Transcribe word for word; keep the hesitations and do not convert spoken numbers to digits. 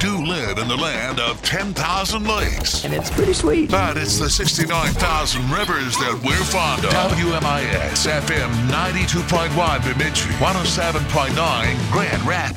do live in the land of ten thousand lakes. And it's pretty sweet. But it's the sixty-nine thousand rivers that we're fond of. W M I S F M ninety-two point one Bemidji, one oh seven point nine Grand Rapids.